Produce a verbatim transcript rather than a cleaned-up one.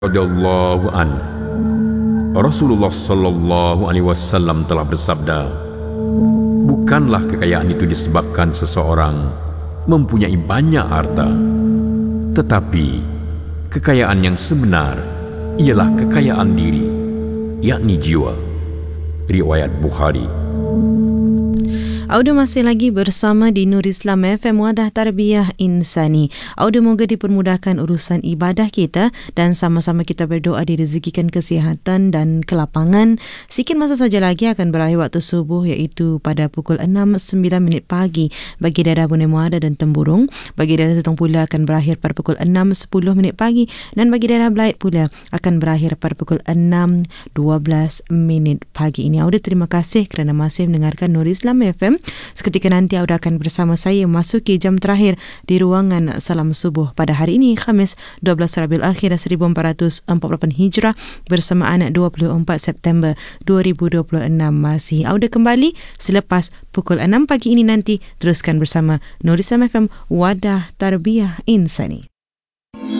radhiyallahu an, Rasulullah sallallahu alaihi wasallam telah bersabda, bukanlah kekayaan itu disebabkan seseorang mempunyai banyak harta, tetapi kekayaan yang sebenar ialah kekayaan diri, yakni jiwa. Riwayat Bukhari. Audio masih lagi bersama di Nur Islam F M Wadah Tarbiyah Insani. Audio moga dipermudahkan urusan ibadah kita dan sama-sama kita berdoa direzekikan kesihatan dan kelapangan. Sikit masa saja lagi akan berakhir waktu subuh, iaitu pada pukul enam sembilan minit pagi bagi daerah Bune Muada dan Temburong. Bagi daerah Setong pula akan berakhir pada pukul enam sepuluh minit pagi dan bagi daerah Belait pula akan berakhir pada pukul enam dua belas minit pagi. Ini audio, terima kasih kerana masih mendengarkan Nur Islam F M. Seketika nanti Auda akan bersama saya memasuki jam terakhir di ruangan Salam Subuh pada hari ini, Khamis dua belas Rabiul Akhir seribu empat ratus empat puluh lapan Hijrah, bersamaan dua puluh empat September dua ribu dua puluh enam. Masih Auda kembali selepas pukul enam pagi ini nanti. Teruskan bersama Nur Islam F M Wadah Tarbiyah Insani.